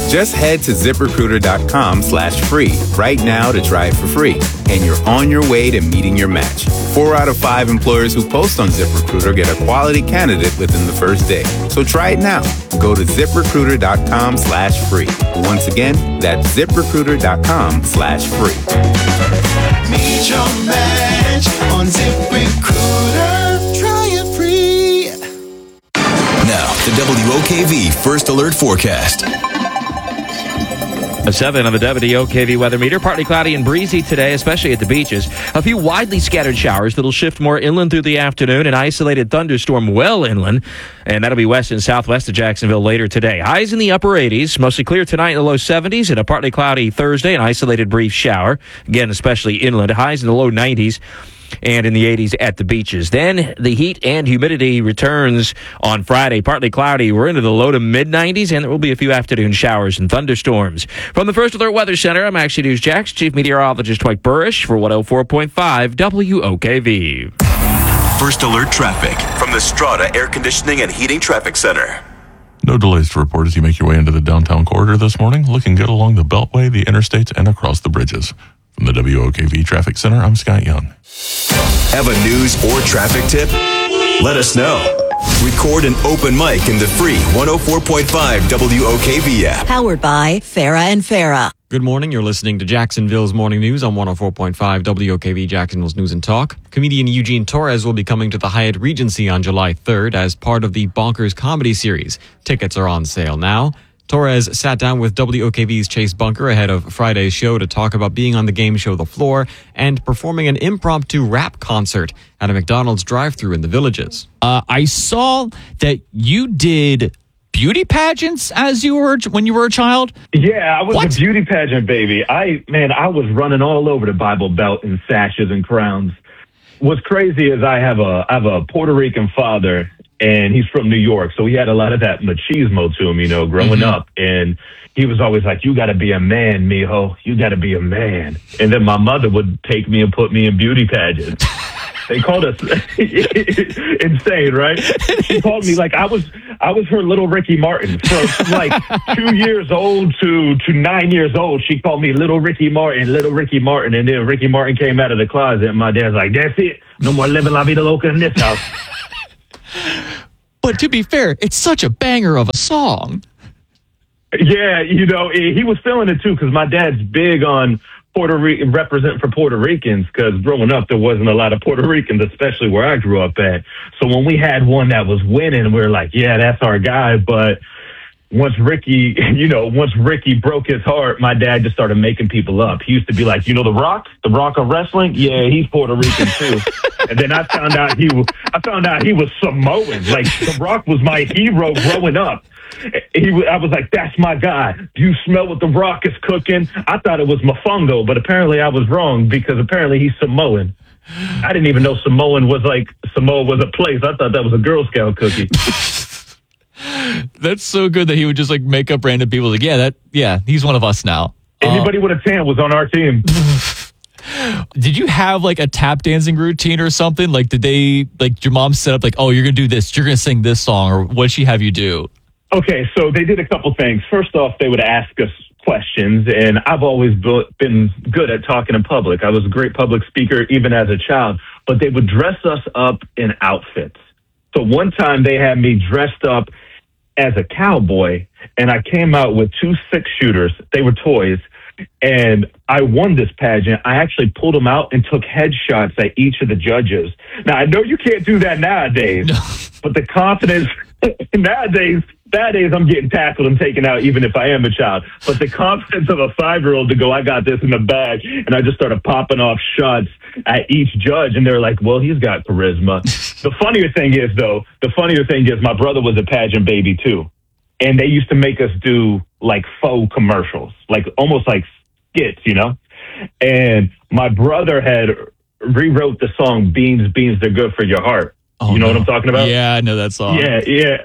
Just head to ZipRecruiter.com/free right now to try it for free. And you're on your way to meeting your match. 4 out of 5 employers who post on ZipRecruiter get a quality candidate within the first day. So try it now. Go to ZipRecruiter.com/free. Once again, that's ZipRecruiter.com/free. Meet your match on ZipRecruiter. Try it free. Now, the WOKV First Alert Forecast. A 7 on the WOKV weather meter. Partly cloudy and breezy today, especially at the beaches. A few widely scattered showers that'll shift more inland through the afternoon. An isolated thunderstorm well inland. And that'll be west and southwest of Jacksonville later today. Highs in the upper 80s. Mostly clear tonight in the low 70s. And a partly cloudy Thursday. An isolated brief shower. Again, especially inland. Highs in the low 90s. And in the 80s at the beaches. Then the heat and humidity returns on Friday. Partly cloudy. We're into the low to mid-90s, and there will be a few afternoon showers and thunderstorms. From the First Alert Weather Center, I'm Action News Jax Chief Meteorologist Dwight Burrish for 104.5 WOKV. First Alert Traffic from the Strata Air Conditioning and Heating Traffic Center. No delays to report as you make your way into the downtown corridor this morning. Looking good along the Beltway, the interstates, and across the bridges. From the WOKV Traffic Center, I'm Scott Young. Have a news or traffic tip? Let us know. Record an open mic in the free 104.5 WOKV app. Powered by Farah and Farah. Good morning. You're listening to Jacksonville's Morning News on 104.5 WOKV Jacksonville's News and Talk. Comedian Eugene Torres will be coming to the Hyatt Regency on July 3rd as part of the Bonkers comedy series. Tickets are on sale now. Torres sat down with WOKV's Chase Bunker ahead of Friday's show to talk about being on the game show The Floor and performing an impromptu rap concert at a McDonald's drive-thru in the Villages. I saw that you did beauty pageants when you were a child. Yeah, I was a beauty pageant baby. I was running all over the Bible Belt in sashes and crowns. What's crazy is I have a Puerto Rican father, and he's from New York, so he had a lot of that machismo to him, growing up. And he was always like, "You got to be a man, mijo. You got to be a man." And then my mother would take me and put me in beauty pageants. They called us insane, right? She called me like I was her little Ricky Martin. From like 2 years old to 9 years old, she called me little Ricky Martin. And then Ricky Martin came out of the closet, and my dad's like, "That's it. No more living la vida loca in this house." But to be fair, it's such a banger of a song. Yeah, he was feeling it too, because my dad's big on represent for Puerto Ricans, because growing up there wasn't a lot of Puerto Ricans, especially where I grew up at. So when we had one that was winning, we were like, yeah, that's our guy. But once Ricky broke his heart, my dad just started making people up. He used to be like, The Rock of wrestling? Yeah, he's Puerto Rican too. And then I found out he was Samoan. Like, The Rock was my hero growing up. I was like, that's my guy. Do you smell what The Rock is cooking? I thought it was mofongo, but apparently I was wrong, because apparently he's Samoan. I didn't even know Samoa was a place. I thought that was a Girl Scout cookie. That's so good that he would just like make up random people. Like, he's one of us now. Anybody with a tan was on our team. Did you have like a tap dancing routine or something? Like, did your mom set up like, oh, you're going to do this, you're going to sing this song, or what'd she have you do? Okay, so they did a couple things. First off, they would ask us questions, and I've always been good at talking in public. I was a great public speaker even as a child, but they would dress us up in outfits. So one time they had me dressed up as a cowboy, and I came out with 2 6-shooters. They were toys, and I won this pageant. I actually pulled them out and took headshots at each of the judges. Now, I know you can't do that nowadays, but the confidence nowadays I'm getting tackled and taken out even if I am a child. But the confidence of a 5-year-old to go, I got this in the bag, and I just started popping off shots at each judge, and they're like, well, he's got charisma. The funnier thing is my brother was a pageant baby too. And they used to make us do like faux commercials, like almost like skits, And my brother had rewrote the song Beans, Beans, They're Good for Your Heart. Oh, you know what I'm talking about? Yeah, I know that song. Yeah.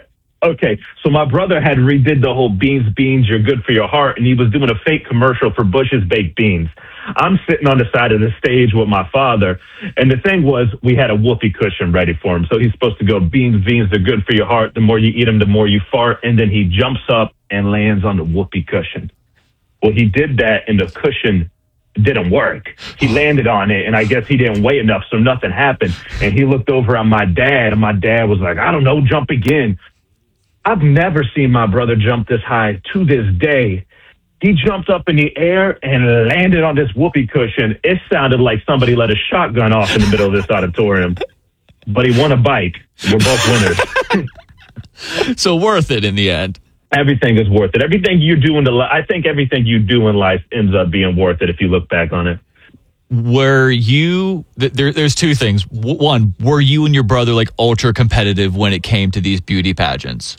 Okay, so my brother had redid the whole beans, you're good for your heart, and he was doing a fake commercial for Bush's Baked Beans. I'm sitting on the side of the stage with my father, and the thing was, we had a whoopee cushion ready for him. So he's supposed to go, beans, they're good for your heart. The more you eat them, the more you fart. And then he jumps up and lands on the whoopee cushion. Well, he did that, and the cushion didn't work. He landed on it, and I guess he didn't weigh enough, so nothing happened. And he looked over at my dad, and my dad was like, I don't know, jump again. I've never seen my brother jump this high to this day. He jumped up in the air and landed on this whoopee cushion. It sounded like somebody let a shotgun off in the middle of this auditorium. But he won a bike. We're both winners. So worth it in the end. Everything is worth it. Everything you do I think everything you do in life ends up being worth it if you look back on it. Were you, there's two things. One, were you and your brother like ultra competitive when it came to these beauty pageants?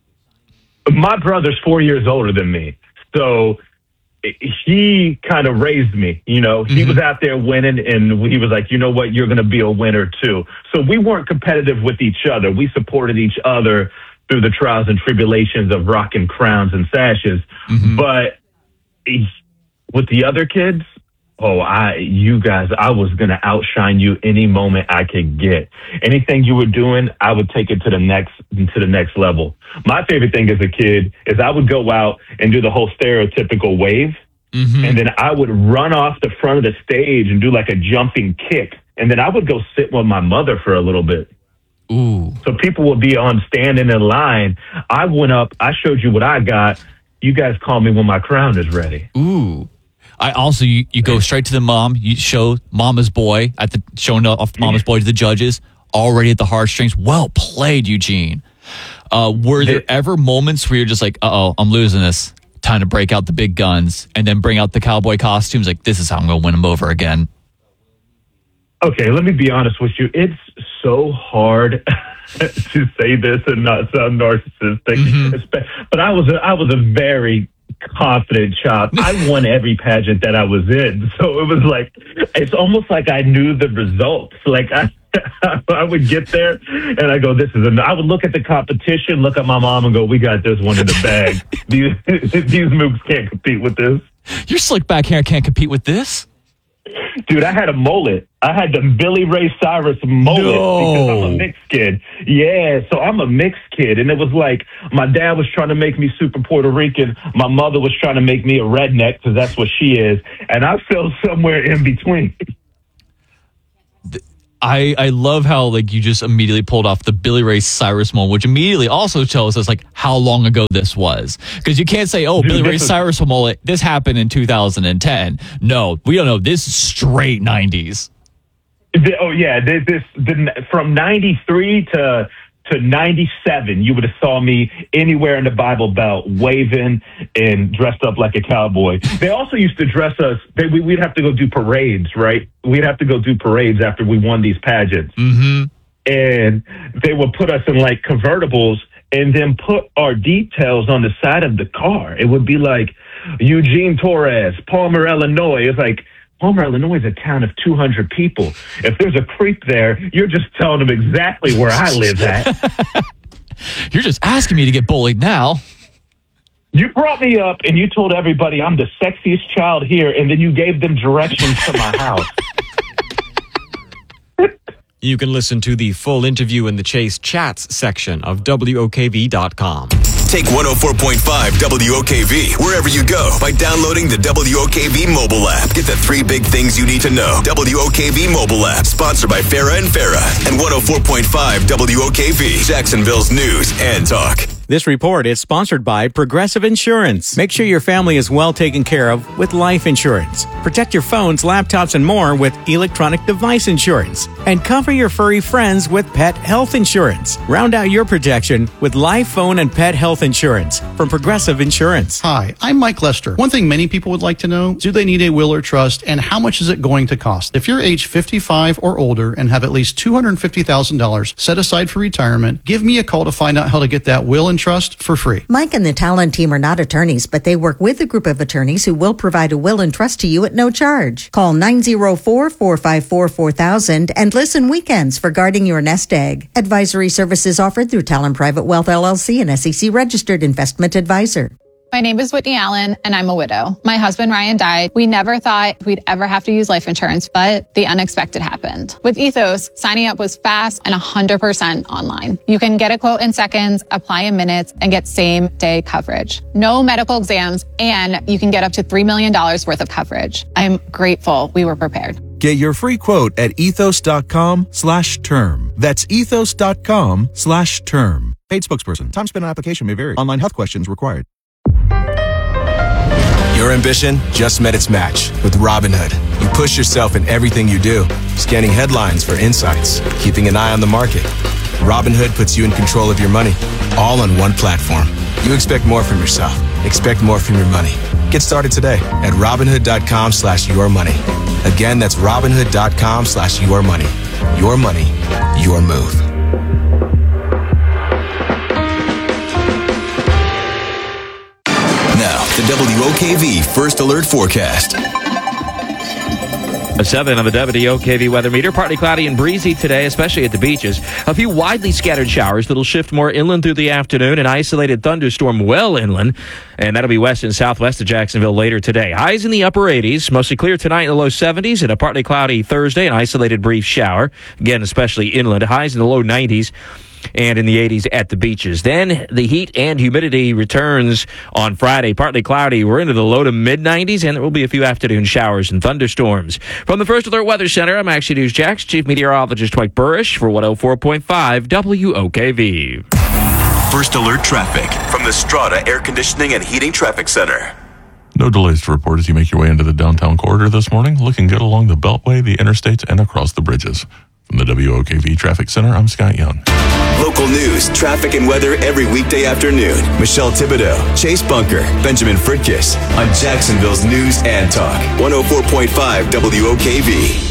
My brother's 4 years older than me. So he kind of raised me, you know. He was out there winning, and he was like, you know what, you're going to be a winner too. So we weren't competitive with each other. We supported each other through the trials and tribulations of rocking crowns and sashes. But with the other kids, I was going to outshine you any moment I could get. Anything you were doing, I would take it to the next level. My favorite thing as a kid is I would go out and do the whole stereotypical wave. And then I would run off the front of the stage and do like a jumping kick. And then I would go sit with my mother for a little bit. Ooh. So people would be on standing in line. I went up, I showed you what I got. You guys call me when my crown is ready. Ooh. I also, you go straight to the mom, you show Mama's Boy showing off Mama's Boy to the judges, already at the heartstrings. Well played, Eugene. Were there ever moments where you're just like, I'm losing this, time to break out the big guns, and then bring out the cowboy costumes, like, this is how I'm going to win them over again? Okay, let me be honest with you. It's so hard to say this and not sound narcissistic, but I was a very confident child. I won every pageant that I was in. So it was like, it's almost like I knew the results. Like I would get there and I go, I would look at the competition, look at my mom and go, we got this one in the bag. These moves can't compete with this. Your slick back hair can't compete with this? Dude, I had a mullet. I had the Billy Ray Cyrus mullet because I'm a mixed kid. Yeah, so I'm a mixed kid. And it was like my dad was trying to make me super Puerto Rican. My mother was trying to make me a redneck because that's what she is. And I fell somewhere in between. I love how like you just immediately pulled off the Billy Ray Cyrus moment, which immediately also tells us like how long ago this was. Because you can't say, Billy Ray Cyrus mullet, this happened in 2010. No, we don't know. This is straight 90s. Oh yeah, from 93 to 97, you would have saw me anywhere in the Bible Belt waving and dressed up like a cowboy. They also used to dress us. We'd have to go do parades, right? We'd have to go do parades after we won these pageants. And they would put us in like convertibles and then put our details on the side of the car. It would be like Eugene Torres, Palmer, Illinois. It's like, Palmer, Illinois is a town of 200 people. If there's a creek there, you're just telling them exactly where I live at. You're just asking me to get bullied now. You brought me up and you told everybody I'm the sexiest child here, and then you gave them directions to my house. You can listen to the full interview in the Chase Chats section of WOKV.com. Take 104.5 WOKV wherever you go by downloading the WOKV mobile app. Get the 3 big things you need to know. WOKV mobile app, sponsored by Farah and Farah, and 104.5 WOKV, Jacksonville's news and talk. This report is sponsored by Progressive Insurance. Make sure your family is well taken care of with life insurance. Protect your phones, laptops, and more with electronic device insurance. And cover your furry friends with pet health insurance. Round out your protection with life, phone, and pet health insurance from Progressive Insurance. Hi, I'm Mike Lester. One thing many people would like to know, do they need a will or trust, and how much is it going to cost? If you're age 55 or older and have at least $250,000 set aside for retirement, give me a call to find out how to get that will and and trust for free. Mike and the Talon team are not attorneys, but they work with a group of attorneys who will provide a will and trust to you at no charge. Call 904-454-4000 and listen weekends for guarding your nest egg. Advisory services offered through Talon Private Wealth LLC, an SEC registered investment advisor. My name is Whitney Allen, and I'm a widow. My husband, Ryan, died. We never thought we'd ever have to use life insurance, but the unexpected happened. With Ethos, signing up was fast and 100% online. You can get a quote in seconds, apply in minutes, and get same-day coverage. No medical exams, and you can get up to $3 million worth of coverage. I'm grateful we were prepared. Get your free quote at ethos.com/term. That's ethos.com/term. Paid spokesperson. Time spent on application may vary. Online health questions required. Your ambition just met its match with Robinhood. You push yourself in everything you do, scanning headlines for insights, keeping an eye on the market. Robinhood puts you in control of your money, all on one platform. You expect more from yourself. Expect more from your money. Get started today at Robinhood.com/yourmoney. Again, that's Robinhood.com/yourmoney. Your money, your move. Now, the WOKV First Alert Forecast. A 7 on the WOKV weather meter. Partly cloudy and breezy today, especially at the beaches. A few widely scattered showers that'll shift more inland through the afternoon. An isolated thunderstorm well inland. And that'll be west and southwest of Jacksonville later today. Highs in the upper 80s. Mostly clear tonight in the low 70s. And a partly cloudy Thursday. An isolated brief shower. Again, especially inland. Highs in the low 90s. And in the 80s at the beaches. Then the heat and humidity returns on Friday. Partly cloudy. We're into the low to mid-90s, and there will be a few afternoon showers and thunderstorms. From the First Alert Weather Center, I'm Action News Jax, Chief Meteorologist Dwight Burrish for 104.5 WOKV. First Alert Traffic from the Strata Air Conditioning and Heating Traffic Center. No delays to report as you make your way into the downtown corridor this morning. Looking good along the Beltway, the interstates, and across the bridges. From the WOKV Traffic Center, I'm Scott Young. Local news, traffic, and weather every weekday afternoon. Michelle Thibodeau, Chase Bunker, Benjamin Fritkiss on Jacksonville's News and Talk. 104.5 WOKV.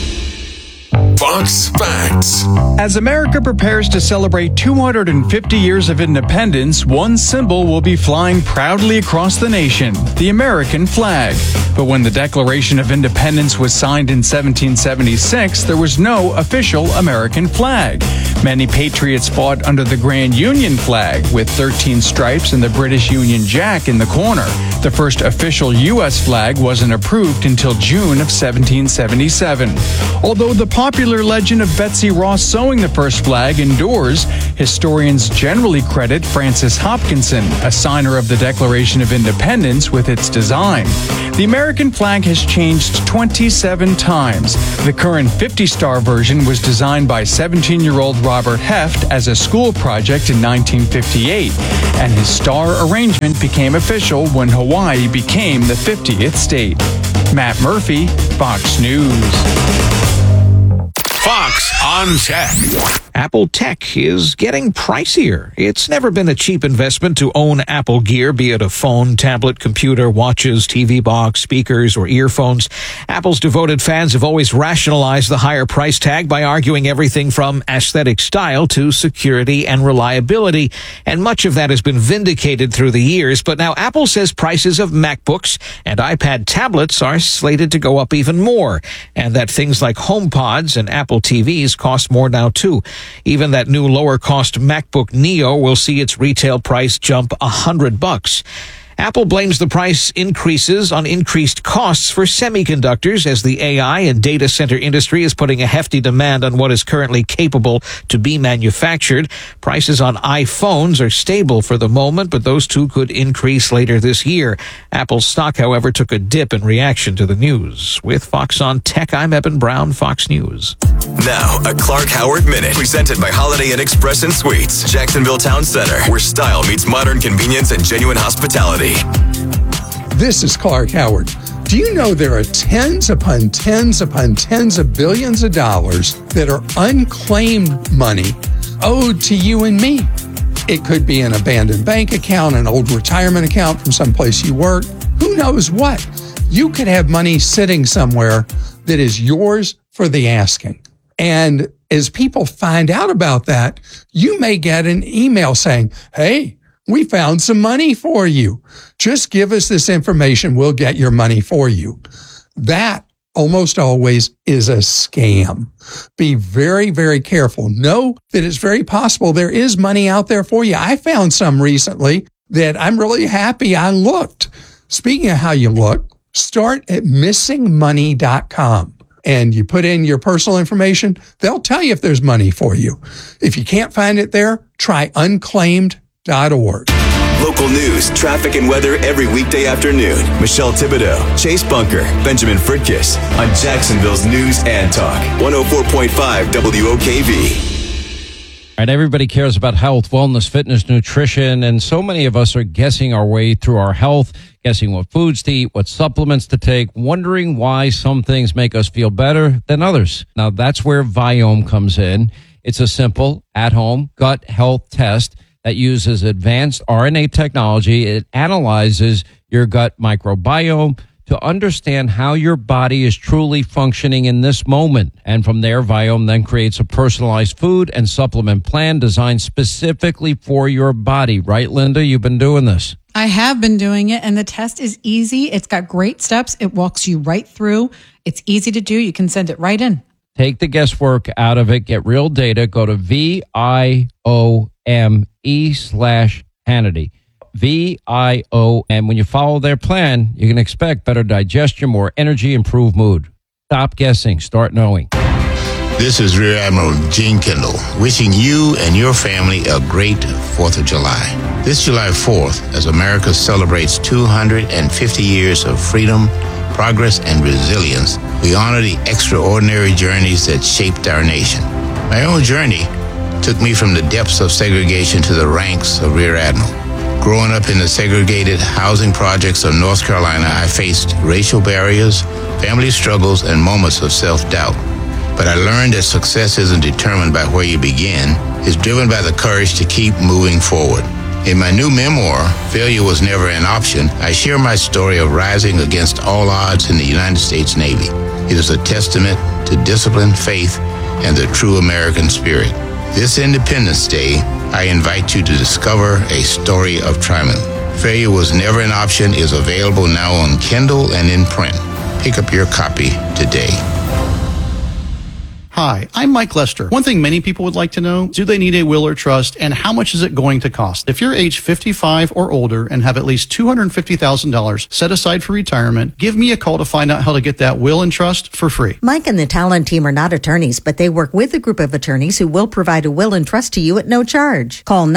Fox Facts. As America prepares to celebrate 250 years of independence, one symbol will be flying proudly across the nation, the American flag. But when the Declaration of Independence was signed in 1776, there was no official American flag. Many patriots fought under the Grand Union flag, with 13 stripes and the British Union Jack in the corner. The first official U.S. flag wasn't approved until June of 1777. Although the popular legend of Betsy Ross sewing the first flag endures, historians generally credit Francis Hopkinson, a signer of the Declaration of Independence, with its design. The American flag has changed 27 times. The current 50-star version was designed by 17-year-old Robert Heft as a school project in 1958, and his star arrangement became official when Hawaii became the 50th state. Matt Murphy, Fox News. Fox on Tech. Apple Tech is getting pricier. It's never been a cheap investment to own Apple gear, be it a phone, tablet, computer, watches, TV box, speakers, or earphones. Apple's devoted fans have always rationalized the higher price tag by arguing everything from aesthetic style to security and reliability, and much of that has been vindicated through the years. But now Apple says prices of MacBooks and iPad tablets are slated to go up even more, and that things like HomePods and Apple TVs cost more now too. Even that new lower-cost MacBook Neo will see its retail price jump $100. Apple blames the price increases on increased costs for semiconductors, as the AI and data center industry is putting a hefty demand on what is currently capable to be manufactured. Prices on iPhones are stable for the moment, but those too could increase later this year. Apple's stock, however, took a dip in reaction to the news. With Fox on Tech, I'm Eben Brown, Fox News. Now, a Clark Howard Minute, presented by Holiday Inn Express and Suites, Jacksonville Town Center, where style meets modern convenience and genuine hospitality. This is Clark Howard. Do you know there are tens upon tens upon tens of billions of dollars that are unclaimed money owed to you and me? It could be an abandoned bank account, an old retirement account from someplace you work. Who knows what? You could have money sitting somewhere that is yours for the asking. And as people find out about that, you may get an email saying, hey, we found some money for you. Just give us this information. We'll get your money for you. That almost always is a scam. Be very, very careful. Know that it's very possible there is money out there for you. I found some recently that I'm really happy I looked. Speaking of how you look, start at missingmoney.com. And you put in your personal information, they'll tell you if there's money for you. If you can't find it there, try unclaimed.org. Local news, traffic, and weather every weekday afternoon. Michelle Thibodeau, Chase Bunker, Benjamin Fritkiss on Jacksonville's News and Talk. 104.5 WOKV. All right, everybody cares about health, wellness, fitness, nutrition, and so many of us are guessing our way through our health, guessing what foods to eat, what supplements to take, wondering why some things make us feel better than others. Now, that's where Viome comes in. It's a simple, at-home gut health test that uses advanced RNA technology. It analyzes your gut microbiome to understand how your body is truly functioning in this moment. And from there, Viome then creates a personalized food and supplement plan designed specifically for your body. Right, Linda? You've been doing this. I have been doing it, and the test is easy. It's got great steps. It walks you right through. It's easy to do. You can send it right in. Take the guesswork out of it. Get real data. Go to VIOME/Hannity. VIO. And when you follow their plan, you can expect better digestion, more energy, improved mood. Stop guessing. Start knowing. This is Rear Admiral Gene Kendall, wishing you and your family a great 4th of July. This July 4th, as America celebrates 250 years of freedom, progress, and resilience, we honor the extraordinary journeys that shaped our nation. My own journey took me from the depths of segregation to the ranks of Rear Admiral. Growing up in the segregated housing projects of North Carolina, I faced racial barriers, family struggles, and moments of self-doubt. But I learned that success isn't determined by where you begin. It's driven by the courage to keep moving forward. In my new memoir, Failure Was Never an Option, I share my story of rising against all odds in the United States Navy. It is a testament to discipline, faith, and the true American spirit. This Independence Day, I invite you to discover a story of triumph. Failure Was Never an Option is available now on Kindle and in print. Pick up your copy today. Hi, I'm Mike Lester. One thing many people would like to know, do they need a will or trust, and how much is it going to cost? If you're age 55 or older and have at least $250,000 set aside for retirement, give me a call to find out how to get that will and trust for free. Mike and the Talon team are not attorneys, but they work with a group of attorneys who will provide a will and trust to you at no charge. Call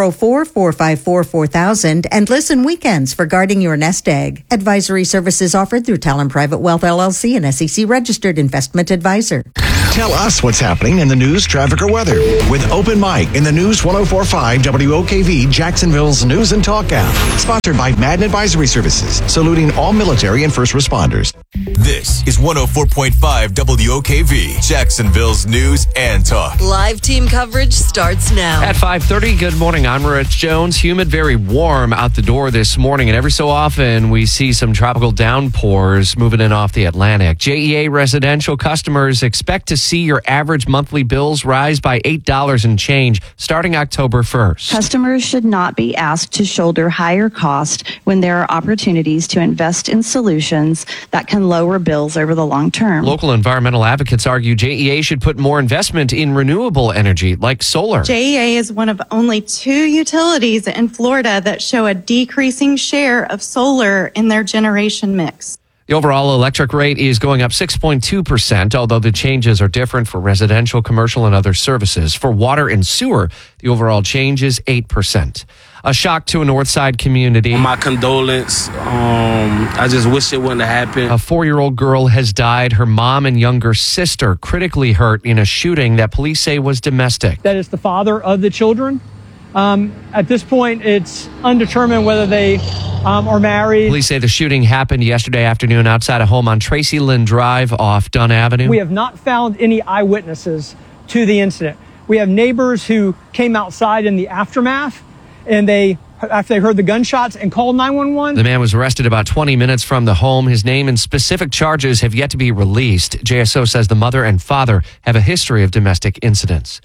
904-454-4000 and listen weekends for guarding your nest egg. Advisory services offered through Talon Private Wealth LLC, an SEC registered investment advisor. Tell us what's happening in the news, traffic, or weather with Open Mic in the News 104.5 WOKV Jacksonville's News and Talk app. Sponsored by Madden Advisory Services, saluting all military and first responders. This is 104.5 WOKV Jacksonville's News and Talk. Live team coverage starts now. At 5:30, good morning. I'm Rich Jones. Humid, very warm out the door this morning, and every so often we see some tropical downpours moving in off the Atlantic. JEA residential customers expect to see your average monthly bills rise by $8 and change starting October 1st. Customers should not be asked to shoulder higher costs when there are opportunities to invest in solutions that can lower bills over the long term. Local environmental advocates argue JEA should put more investment in renewable energy like solar. JEA is one of only 2 utilities in Florida that show a decreasing share of solar in their generation mix. The overall electric rate is going up 6.2%, although the changes are different for residential, commercial, and other services. For water and sewer, the overall change is 8%. A shock to a Northside community. My condolence. I just wish it wouldn't have happened. A 4-year-old girl has died. Her mom and younger sister critically hurt in a shooting that police say was domestic. That is the father of the children. At this point, it's undetermined whether they are married. Police say the shooting happened yesterday afternoon outside a home on Tracy Lynn Drive off Dunn Avenue. We have not found any eyewitnesses to the incident. We have neighbors who came outside in the aftermath, and after they heard the gunshots and called 911. The man was arrested about 20 minutes from the home. His name and specific charges have yet to be released. JSO says the mother and father have a history of domestic incidents.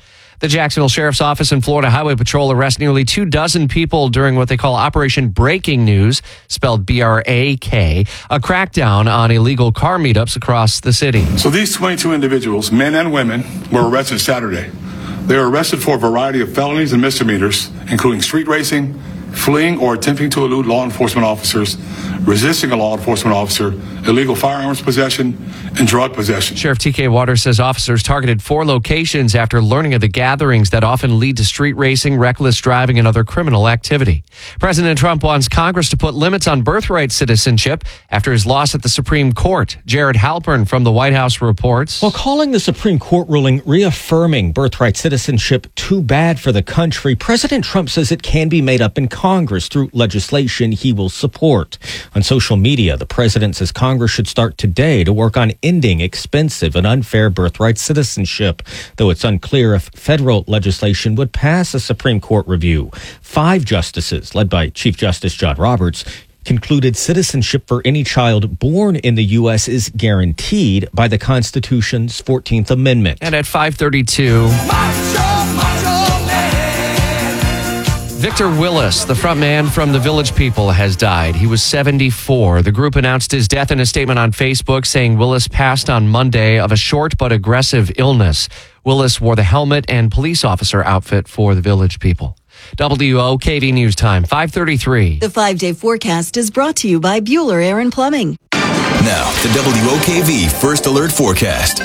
The Jacksonville Sheriff's Office and Florida Highway Patrol arrest nearly 24 people during what they call Operation Breaking News, spelled B-R-A-K, a crackdown on illegal car meetups across the city. So these 22 individuals, men and women, were arrested Saturday. They were arrested for a variety of felonies and misdemeanors, including street racing, fleeing or attempting to elude law enforcement officers, resisting a law enforcement officer, illegal firearms possession, and drug possession. Sheriff T.K. Waters says officers targeted 4 locations after learning of the gatherings that often lead to street racing, reckless driving, and other criminal activity. President Trump wants Congress to put limits on birthright citizenship after his loss at the Supreme Court. Jared Halpern from the White House reports. Well, calling the Supreme Court ruling reaffirming birthright citizenship too bad for the country, President Trump says it can be made up in Congress through legislation he will support. On social media, the president says Congress should start today to work on ending expensive and unfair birthright citizenship, though it's unclear if federal legislation would pass a Supreme Court review. 5 justices, led by Chief Justice John Roberts, concluded citizenship for any child born in the U.S. is guaranteed by the Constitution's 14th Amendment. And at 5:32... Victor Willis, the frontman from the Village People, has died. He was 74. The group announced his death in a statement on Facebook, saying Willis passed on Monday of a short but aggressive illness. Willis wore the helmet and police officer outfit for the Village People. WOKV News Time, 5:33. The 5-day forecast is brought to you by Bueller Air & Plumbing. Now, the WOKV First Alert Forecast.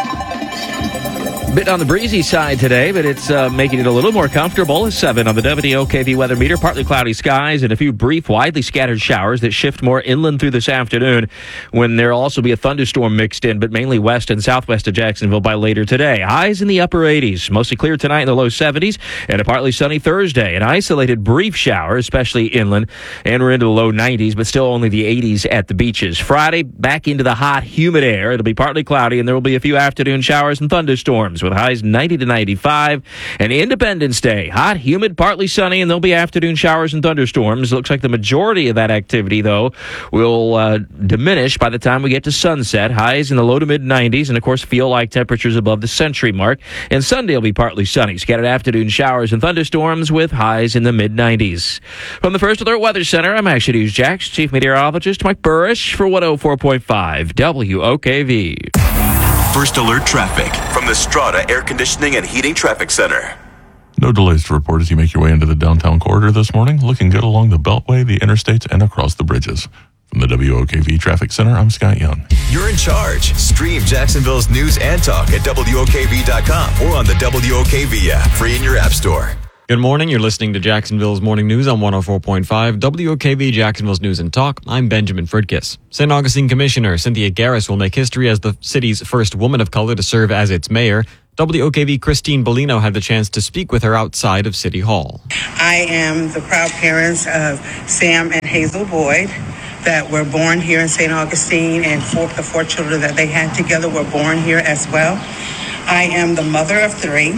Bit on the breezy side today, but it's making it a little more comfortable. It's 7 on the WOKV weather meter. Partly cloudy skies and a few brief, widely scattered showers that shift more inland through this afternoon, when there'll also be a thunderstorm mixed in, but mainly west and southwest of Jacksonville by later today. Highs in the upper 80s. Mostly clear tonight in the low 70s, and a partly sunny Thursday. An isolated brief shower, especially inland, and we're into the low 90s, but still only the 80s at the beaches. Friday, back into the hot, humid air. It'll be partly cloudy, and there will be a few afternoon showers and thunderstorms, with highs 90 to 95. And Independence Day, hot, humid, partly sunny, and there'll be afternoon showers and thunderstorms. It looks like the majority of that activity, though, will diminish by the time we get to sunset. Highs in the low to mid 90s, and of course feel like temperatures above the century mark. And Sunday will be partly sunny. Scattered afternoon showers and thunderstorms with highs in the mid 90s. From the First Alert Weather Center, I'm Action News Jax, Chief Meteorologist Mike Burrish for 104.5 WOKV. First Alert Traffic from the Strata Air Conditioning and Heating Traffic Center. No delays to report as you make your way into the downtown corridor this morning. Looking good along the Beltway, the interstates, and across the bridges. From the WOKV Traffic Center, I'm Scott Young. You're in charge. Stream Jacksonville's news and talk at WOKV.com or on the WOKV app, free in your app store. Good morning. You're listening to Jacksonville's Morning News on 104.5 WOKV Jacksonville's News and Talk. I'm Benjamin Fridkis. St. Augustine Commissioner Cynthia Garris will make history as the city's first woman of color to serve as its mayor. WOKV Christine Bellino had the chance to speak with her outside of City Hall. I am the proud parents of Sam and Hazel Boyd that were born here in St. Augustine, and the 4 children that they had together were born here as well. I am the mother of 3.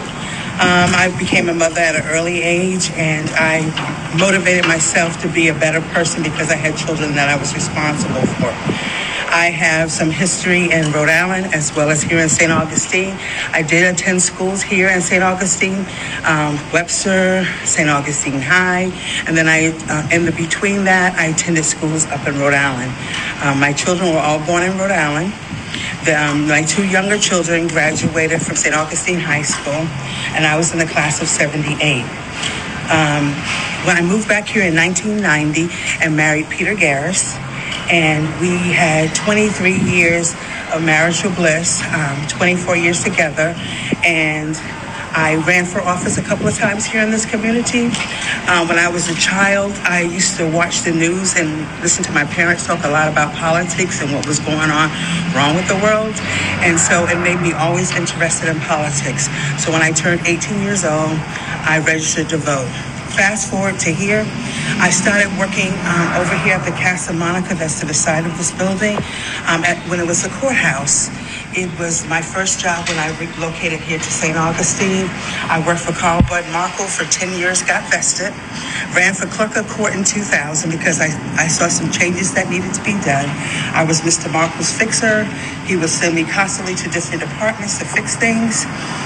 I became a mother at an early age, and I motivated myself to be a better person because I had children that I was responsible for. I have some history in Rhode Island as well as here in St. Augustine. I did attend schools here in St. Augustine, Webster, St. Augustine High, and then in between that, I attended schools up in Rhode Island. My children were all born in Rhode Island. My 2 younger children graduated from St. Augustine High School, and I was in the class of 78. When I moved back here in 1990 and married Peter Garris, and we had 23 years of marital bliss, 24 years together, and I ran for office a couple of times here in this community. When I was a child, I used to watch the news and listen to my parents talk a lot about politics and what was going on wrong with the world. And so it made me always interested in politics. So when I turned 18 years old, I registered to vote. Fast forward to here, I started working over here at the Casa Monica, that's to the side of this building, when it was the courthouse. It was my first job when I relocated here to St. Augustine. I worked for Carl Bud Markle for 10 years, got vested, ran for clerk of court in 2000 because I saw some changes that needed to be done. I was Mr. Markle's fixer. He would send me constantly to different departments to fix things.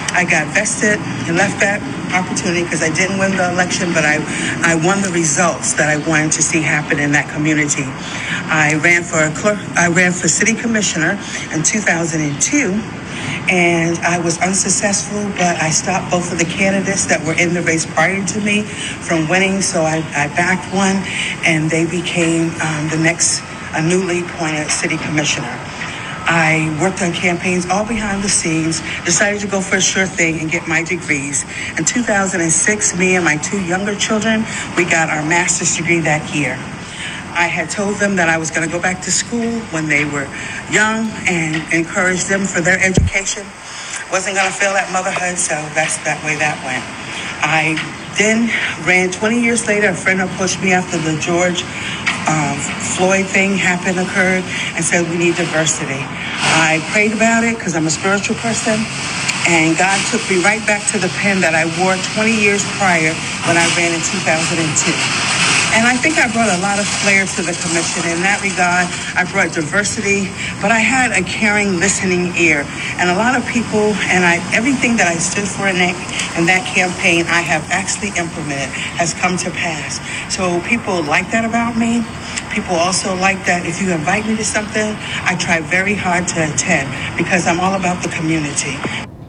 I got vested and left that opportunity because I didn't win the election, but I won the results that I wanted to see happen in that community. I ran for city commissioner in 2002, and I was unsuccessful, but I stopped both of the candidates that were in the race prior to me from winning, so I backed one, and they became a newly appointed city commissioner. I worked on campaigns all behind the scenes, decided to go for a sure thing and get my degrees. In 2006, me and my two younger children, we got our master's degree that year. I had told them that I was going to go back to school when they were young and encourage them for their education. Wasn't going to fail at motherhood, so that's that way that went. I then ran 20 years later. A friend approached me after the George Floyd thing occurred, and said we need diversity. I prayed about it because I'm a spiritual person, and God took me right back to the pen that I wore 20 years prior when I ran in 2002. And I think I brought a lot of flair to the commission. In that regard, I brought diversity, but I had a caring, listening ear. And a lot of people, and everything that I stood for in that campaign, I have actually implemented, has come to pass. So people like that about me. People also like that if you invite me to something, I try very hard to attend because I'm all about the community.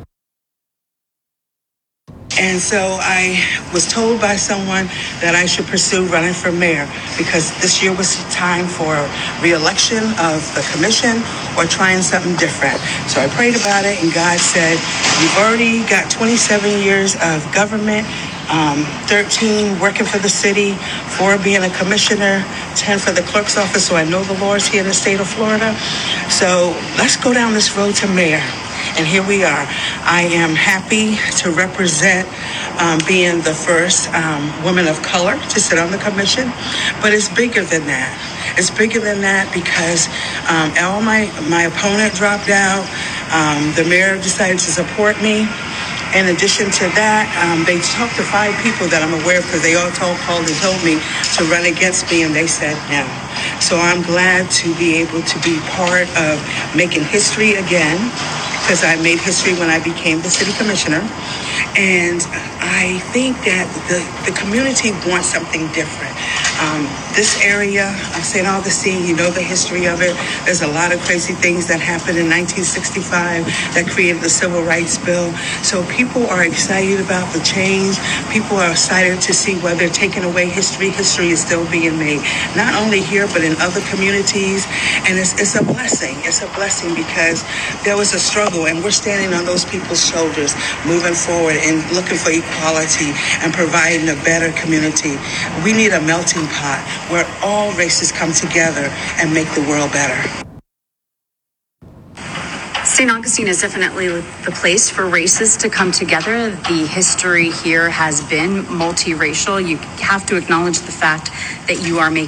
And so I was told by someone that I should pursue running for mayor because this year was time for re-election of the commission or trying something different. So I prayed about it, and God said, you've already got 27 years of government, 13 working for the city, 4 being a commissioner, 10 for the clerk's office, so I know the laws here in the state of Florida. So let's go down this road to mayor. And here we are. I am happy to represent being the first woman of color to sit on the commission, but it's bigger than that. It's bigger than that because all my opponent dropped out. The mayor decided to support me. In addition to that, they talked to 5 people that I'm aware of because they all called and told me to run against me, and they said no. So I'm glad to be able to be part of making history again, because I made history when I became the city commissioner. And I think that the community wants something different. This area of St. Augustine, you know the history of it. There's a lot of crazy things that happened in 1965 that created the Civil Rights Bill. So people are excited about the change. People are excited to see where they're taking away history. History is still being made, not only here, but in other communities. And it's a blessing. It's a blessing because there was a struggle, and we're standing on those people's shoulders, moving forward and looking for equality and providing a better community. We need a melting pot where all races come together and make the world better. St. Augustine is definitely the place for races to come together. The history here has been multiracial. You have to acknowledge the fact that you are making